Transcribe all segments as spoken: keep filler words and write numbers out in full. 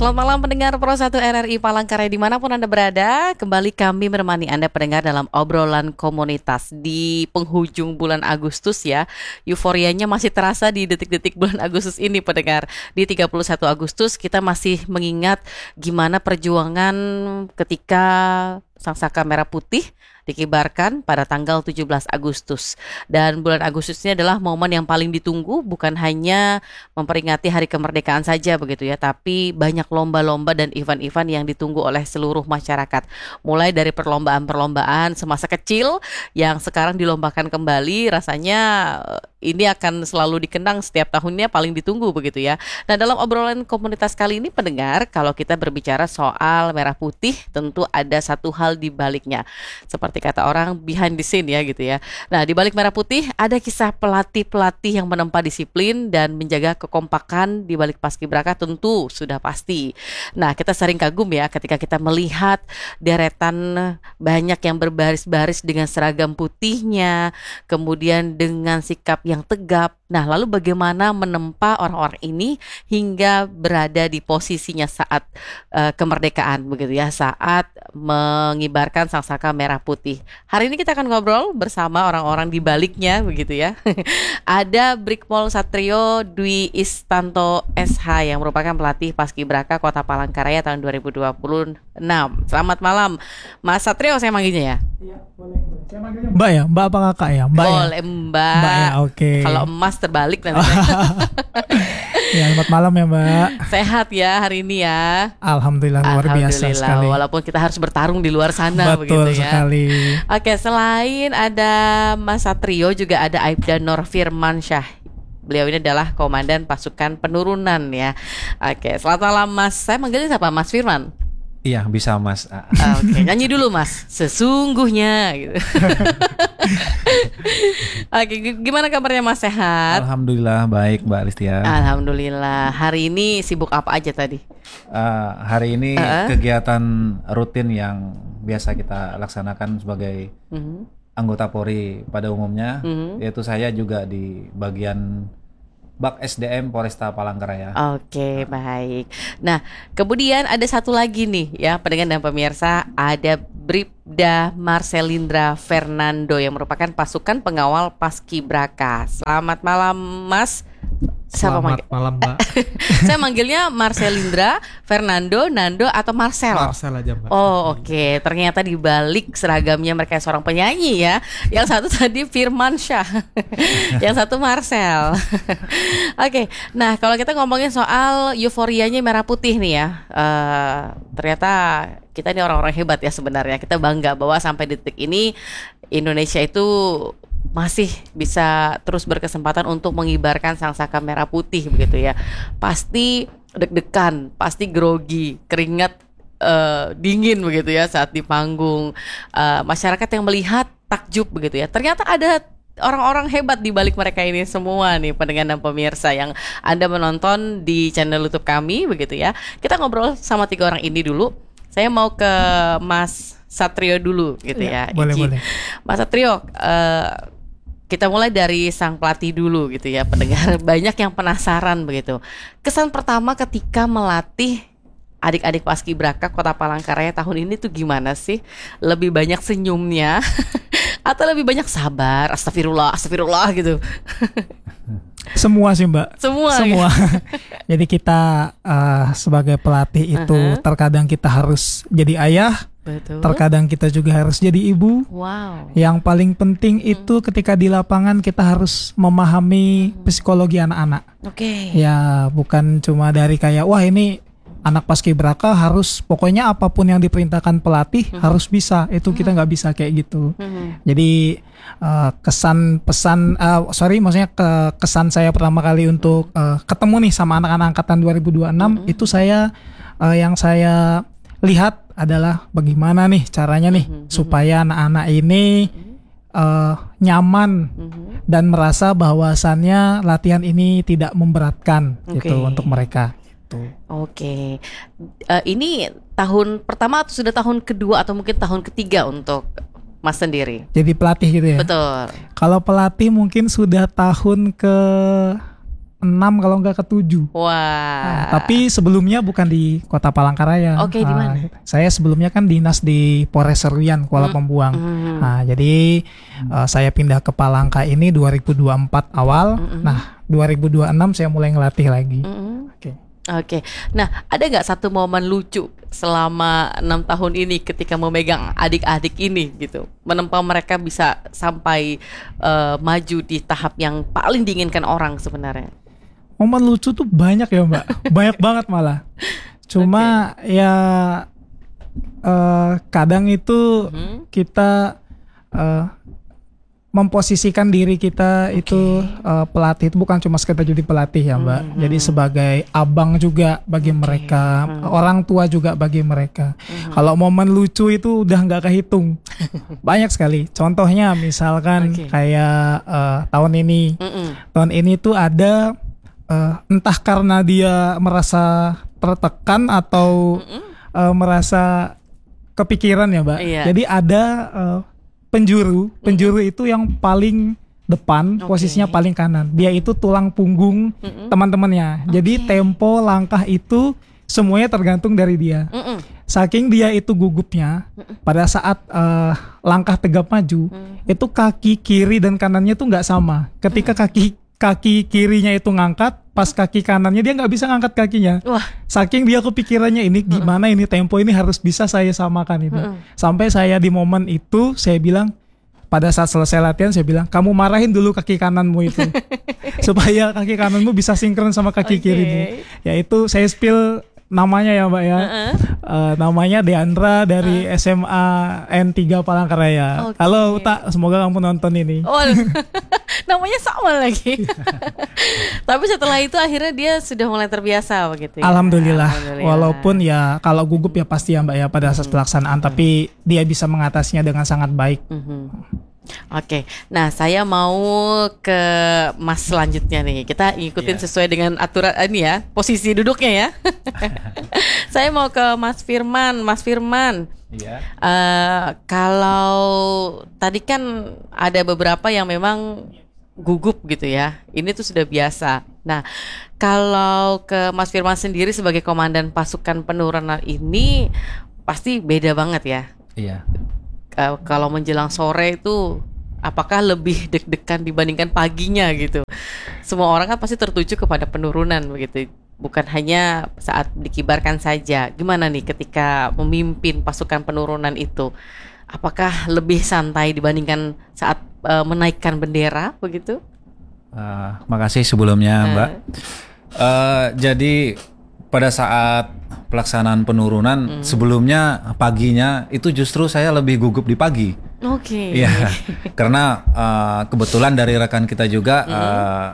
Selamat malam pendengar Pro satu R R I Palangkaraya dimanapun Anda berada. Kembali kami menemani Anda pendengar dalam obrolan komunitas di penghujung bulan Agustus ya. Euforianya masih terasa di detik-detik bulan Agustus ini pendengar. Di tiga puluh satu Agustus kita masih mengingat gimana perjuangan ketika Sangsaka Merah Putih dikibarkan pada tanggal tujuh belas Agustus. Dan bulan Agustus ini adalah momen yang paling ditunggu, bukan hanya memperingati hari kemerdekaan saja begitu ya, tapi banyak lomba-lomba dan event-event yang ditunggu oleh seluruh masyarakat. Mulai dari perlombaan-perlombaan semasa kecil yang sekarang dilombakan kembali, rasanya ini akan selalu dikenang setiap tahunnya, paling ditunggu begitu ya. Nah, dalam obrolan komunitas kali ini pendengar, kalau kita berbicara soal merah putih, tentu ada satu hal di baliknya. Seperti kata orang behind the scene ya gitu ya. Nah, di balik merah putih ada kisah pelatih-pelatih yang menempa disiplin dan menjaga kekompakan di balik paskibraka, tentu sudah pasti. Nah, kita sering kagum ya ketika kita melihat deretan banyak yang berbaris-baris dengan seragam putihnya, kemudian dengan sikap yang tegap. Nah, lalu bagaimana menempa orang-orang ini hingga berada di posisinya saat uh, kemerdekaan begitu ya, saat mengibarkan sangsaka merah putih. Hari ini kita akan ngobrol bersama orang-orang di baliknya begitu ya. Ada Brigpol Satrio Dwi Istanto S H yang merupakan pelatih paskibraka Kota Palangkaraya tahun dua ribu dua puluh enam. Selamat malam Mas Satrio, saya manggilnya ya? Iya, boleh. Saya manggilnya Mbak ya? Mbak apa kakak ya? Mbak boleh ya? Mbak. Mbak ya, oke. Okay. Kalau emas terbalik nanti. Ya, selamat malam ya Mbak. Sehat ya hari ini ya? Alhamdulillah, luar biasa sekali. Walaupun kita harus bertarung di luar sana. Betul begitu ya. sekali. Oke, selain ada Mas Satrio, juga ada Aibda Nur Firmansyah. Beliau ini adalah Komandan Pasukan Penurunan ya. Oke, selamat malam Mas. Saya manggilnya siapa? Mas Firman? Iya, bisa Mas. Oke, nyanyi dulu Mas. Sesungguhnya gitu. Oke, gimana kabarnya Mas, sehat? Alhamdulillah baik Mbak Listia. Alhamdulillah. Hari ini sibuk apa aja tadi? Uh, hari ini uh-uh. kegiatan rutin yang biasa kita laksanakan sebagai uh-huh. anggota Polri pada umumnya, uh-huh. yaitu saya juga di bagian Bak S D M Polresta Palangkaraya. Oke, baik. Nah, kemudian ada satu lagi nih ya, pendengar dan pemirsa, ada Bribda Marcelindra Fernando yang merupakan pasukan pengawal paskibraka. Selamat malam Mas. Selamat malam Mbak. Saya manggilnya Marcelindra, Fernando, Nando atau Marcel? Marcel aja Mbak. Oh oke, okay. Ternyata di balik seragamnya mereka seorang penyanyi ya. Yang satu tadi Firmansyah, yang satu Marcel. Oke, okay. Nah kalau kita ngomongin soal euforianya merah putih nih ya, uh, ternyata kita ini orang-orang hebat ya sebenarnya. Kita bangga bahwa sampai detik ini Indonesia itu masih bisa terus berkesempatan untuk mengibarkan sangsaka merah putih begitu ya. Pasti deg-degan, pasti grogi, keringat uh, dingin begitu ya saat di panggung. Uh, masyarakat yang melihat takjub begitu ya. Ternyata ada orang-orang hebat di balik mereka ini semua nih, pendengar dan pemirsa yang Anda menonton di channel YouTube kami begitu ya. Kita ngobrol sama tiga orang ini dulu. Saya mau ke Mas Satrio dulu gitu ya. ya boleh, boleh. Mas Satrio, uh, kita mulai dari sang pelatih dulu gitu ya, pendengar banyak yang penasaran begitu. Kesan pertama ketika melatih adik-adik paskibraka Kota Palangkaraya tahun ini tuh gimana sih? Lebih banyak senyumnya atau lebih banyak sabar, astagfirullah, astagfirullah gitu? Semua sih Mbak. Semua. Semua. Ya? Jadi kita uh, sebagai pelatih itu uh-huh. terkadang kita harus jadi ayah. Betul. Terkadang kita juga harus jadi ibu. Wow. Yang paling penting hmm. itu ketika di lapangan kita harus memahami hmm. psikologi anak-anak. Oke. Okay. Ya bukan cuma dari kayak wah ini anak paskibraka harus pokoknya apapun yang diperintahkan pelatih hmm. harus bisa. Itu kita nggak bisa kayak gitu. Hmm. Jadi uh, kesan pesan uh, sorry maksudnya ke, kesan saya pertama kali untuk uh, ketemu nih sama anak-anak angkatan dua ribu dua puluh enam hmm. itu saya uh, yang saya lihat adalah bagaimana nih caranya nih mm-hmm. supaya anak-anak ini uh, nyaman mm-hmm. dan merasa bahwasannya latihan ini tidak memberatkan okay. gitu untuk mereka. Oke, okay. uh, ini tahun pertama atau sudah tahun kedua atau mungkin tahun ketiga untuk Mas sendiri? Jadi pelatih gitu ya? Betul. Kalau pelatih mungkin sudah tahun ke enam kalau nggak ke tujuh. Wah. Nah, tapi sebelumnya bukan di Kota Palangkaraya. Oke, di mana? Nah, saya sebelumnya kan dinas di Polres Seruyan, Kuala Hmm. Pembuang. Hmm. Nah, jadi uh, saya pindah ke Palangka ini dua ribu dua puluh empat awal. Hmm. Nah, dua ribu dua puluh enam saya mulai ngelatih lagi. Hmm. Oke. Oke, nah ada nggak satu momen lucu selama enam tahun ini ketika memegang adik-adik ini gitu, menempa mereka bisa sampai uh, maju di tahap yang paling diinginkan orang sebenarnya? Momen lucu tuh banyak ya Mbak, banyak banget malah. Cuma okay. ya uh, kadang itu hmm. kita uh, memposisikan diri kita okay. itu uh, pelatih itu bukan cuma sekedar jadi pelatih ya Mbak. Hmm. Jadi sebagai abang juga bagi okay. mereka, hmm. orang tua juga bagi mereka. Hmm. Kalau momen lucu itu udah nggak kehitung, banyak sekali. Contohnya misalkan okay. kayak uh, tahun ini, Mm-mm. tahun ini tuh ada uh, entah karena dia merasa tertekan atau uh, merasa kepikiran ya Mbak. Iya. Jadi ada uh, penjuru, penjuru mm-hmm. itu yang paling depan, okay. posisinya paling kanan. Dia itu tulang punggung mm-hmm. teman-temannya. Okay. Jadi tempo langkah itu semuanya tergantung dari dia. Mm-mm. Saking dia itu gugupnya, Mm-mm. pada saat uh, langkah tegap maju, mm. itu kaki kiri dan kanannya tuh nggak sama. Ketika kaki kaki kirinya itu ngangkat, pas kaki kanannya dia nggak bisa ngangkat kakinya. Wah. Saking dia kepikirannya ini gimana ini tempo ini harus bisa saya samakan ini. Mm-mm. Sampai saya di momen itu saya bilang pada saat selesai latihan saya bilang kamu marahin dulu kaki kananmu itu supaya kaki kananmu bisa sinkron sama kaki okay. kirimu. Yaitu saya spill namanya ya Mbak ya. Uh-uh. Uh, namanya Deandra dari uh. S M A N tiga Palangkaraya. Okay. Halo Uta, semoga kamu nonton ini. Oh, namanya sama lagi. Tapi setelah itu akhirnya dia sudah mulai terbiasa begitu ya. Alhamdulillah. Alhamdulillah. Walaupun ya kalau gugup ya pasti ya Mbak ya pada saat pelaksanaan, hmm. tapi dia bisa mengatasinya dengan sangat baik. Hmm. Oke, nah saya mau ke Mas selanjutnya nih. Kita ikutin yeah. sesuai dengan aturan ini ya, posisi duduknya ya. Saya mau ke Mas Firman, Mas Firman. Yeah. Uh, kalau tadi kan ada beberapa yang memang gugup gitu ya. Ini tuh sudah biasa. Nah, kalau ke Mas Firman sendiri sebagai komandan pasukan penurunan ini pasti beda banget ya. Iya. Uh, kalau menjelang sore itu apakah lebih deg-degan dibandingkan paginya gitu? Semua orang kan pasti tertuju kepada penurunan begitu, bukan hanya saat dikibarkan saja. Gimana nih ketika memimpin pasukan penurunan itu? Apakah lebih santai dibandingkan saat uh, menaikkan bendera begitu? Uh, makasih sebelumnya Mbak. Uh. Uh, jadi pada saat pelaksanaan penurunan, hmm. sebelumnya paginya itu justru saya lebih gugup di pagi. Oke. Okay. Iya, karena uh, kebetulan dari rekan kita juga hmm. uh,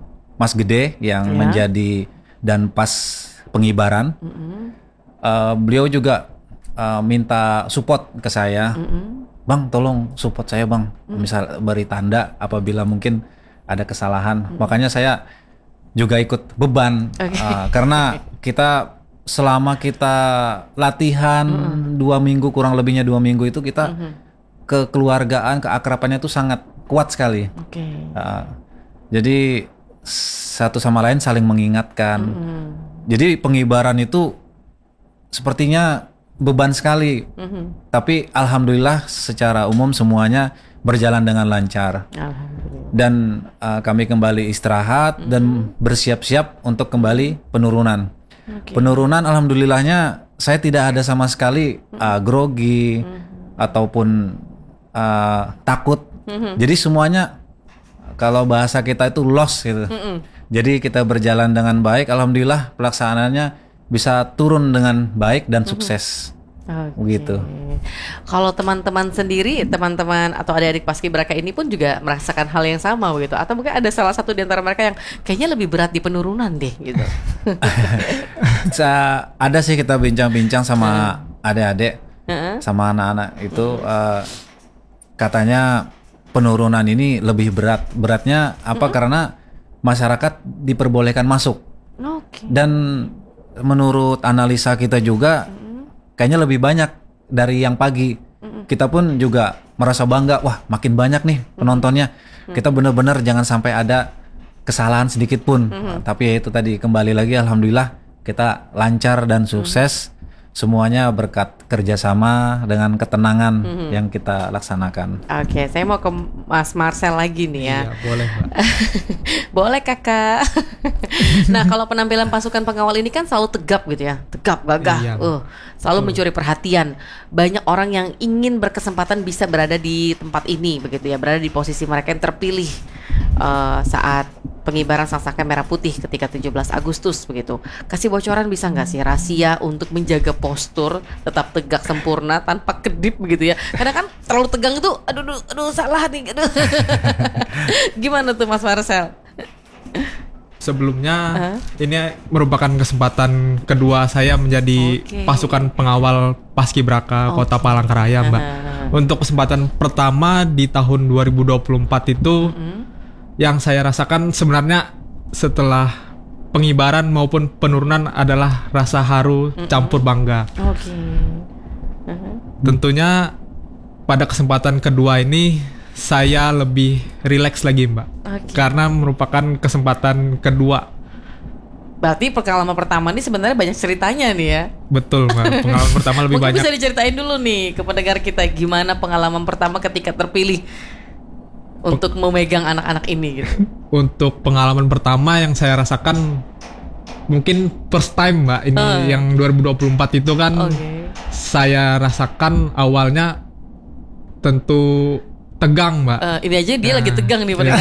Mas Gede yang yeah. menjadi Danpas pengibaran, hmm. uh, beliau juga uh, minta support ke saya, hmm. Bang tolong support saya Bang, hmm. misal beri tanda apabila mungkin ada kesalahan. Hmm. Makanya saya juga ikut beban okay. uh, karena kita selama kita latihan mm-hmm. dua minggu kurang lebihnya dua minggu itu kita mm-hmm. kekeluargaan keakrabannya itu sangat kuat sekali. Okay. Uh, jadi satu sama lain saling mengingatkan. Mm-hmm. Jadi pengibaran itu sepertinya beban sekali. Mm-hmm. Tapi alhamdulillah secara umum semuanya berjalan dengan lancar. Alhamdulillah. Dan uh, kami kembali istirahat mm-hmm. dan bersiap-siap untuk kembali penurunan. Okay. Penurunan alhamdulillahnya saya tidak ada sama sekali uh, grogi mm-hmm. ataupun uh, takut. Mm-hmm. Jadi semuanya kalau bahasa kita itu loss gitu. Mm-hmm. Jadi kita berjalan dengan baik, alhamdulillah pelaksanaannya bisa turun dengan baik dan sukses. Okay. Begitu. Kalau teman-teman sendiri, teman-teman atau adik-adik Paskibraka ini pun juga merasakan hal yang sama begitu, atau mungkin ada salah satu di antara mereka yang kayaknya lebih berat di penurunan deh gitu. Ada sih kita bincang-bincang sama adik-adik, uh-huh. sama anak-anak itu uh, katanya penurunan ini lebih berat. Beratnya apa? Uh-huh. Karena masyarakat diperbolehkan masuk. Okay. Dan menurut analisa kita juga kayaknya lebih banyak dari yang pagi. Mm-mm. Kita pun juga merasa bangga, wah makin banyak nih penontonnya. Mm-mm. Kita benar-benar jangan sampai ada kesalahan sedikit pun. Mm-hmm. Tapi ya itu tadi, kembali lagi alhamdulillah kita lancar dan sukses. Mm-hmm. Semuanya berkat kerjasama dengan ketenangan mm-hmm. yang kita laksanakan. Oke, saya mau ke Mas Marcel lagi nih ya. Iya, boleh Mbak. Boleh kakak. Nah, kalau penampilan pasukan pengawal ini kan selalu tegap gitu ya, tegap, gagah, Iya, uh, selalu mencuri perhatian. Banyak orang yang ingin berkesempatan bisa berada di tempat ini, begitu ya, berada di posisi mereka yang terpilih uh, saat pengibaran sangsaka merah putih ketika tujuh belas Agustus begitu. Kasih bocoran bisa nggak sih rahasia untuk menjaga postur tetap tegak sempurna tanpa kedip begitu ya? Karena kan terlalu tegang itu, aduh, aduh, aduh salah nih. Aduh. Gimana tuh Mas Marcel? Sebelumnya uh-huh. ini merupakan kesempatan kedua saya menjadi okay. pasukan pengawal Paskibraka okay. Kota Palangkaraya, Mbak. Uh-huh. Untuk kesempatan pertama di tahun dua ribu dua puluh empat itu uh-huh. yang saya rasakan sebenarnya setelah pengibaran maupun penurunan adalah rasa haru uh-huh. campur bangga. Oke. Okay. Uh-huh. Tentunya pada kesempatan kedua ini saya lebih rileks lagi, Mbak. Okay. Karena merupakan kesempatan kedua. Berarti pengalaman pertama ini sebenarnya banyak ceritanya nih ya. Betul, Mbak. Pengalaman pertama lebih Mungkin banyak. Mungkin bisa diceritain dulu nih ke pendengar kita gimana pengalaman pertama ketika terpilih untuk Pe- memegang anak-anak ini gitu. Untuk pengalaman pertama yang saya rasakan mungkin first time, Mbak. Ini uh. yang dua ribu dua puluh empat itu kan okay. saya rasakan awalnya tentu tegang, Mbak. Uh, ini aja dia nah, lagi tegang nih pendengar.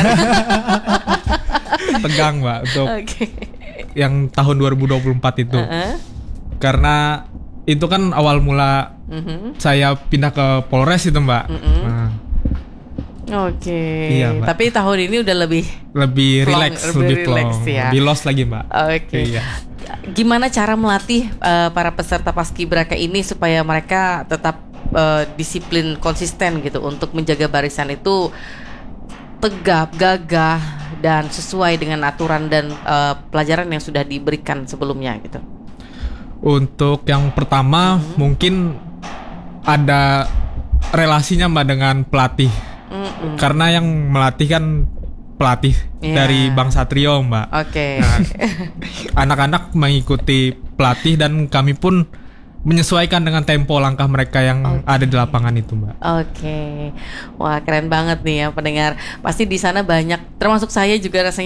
Tegang, Mbak, untuk okay. yang tahun dua ribu dua puluh empat itu. Uh-uh. Karena itu kan awal mula uh-huh. saya pindah ke Polres itu, Mbak. Uh-uh. Nah. Oke. Okay. Iya, tapi tahun ini udah lebih lebih relax, lebih relax ya. Lebih los lagi, Mbak. Oke. Okay. Iya. Gimana cara melatih uh, para peserta Paskibraka ini supaya mereka tetap Uh, disiplin konsisten gitu untuk menjaga barisan itu tegap, gagah dan sesuai dengan aturan dan uh, pelajaran yang sudah diberikan sebelumnya gitu. Untuk yang pertama mm-hmm. mungkin ada relasinya, Mbak, dengan pelatih. Mm-hmm. Karena yang melatih kan pelatih yeah. dari Bang Satrio, Mbak. Oke. Okay. Nah, anak-anak mengikuti pelatih dan kami pun menyesuaikan dengan tempo langkah mereka yang okay. ada di lapangan itu, Mbak. Oke, okay. Wah keren banget nih ya pendengar. Pasti di sana banyak, termasuk saya juga rasanya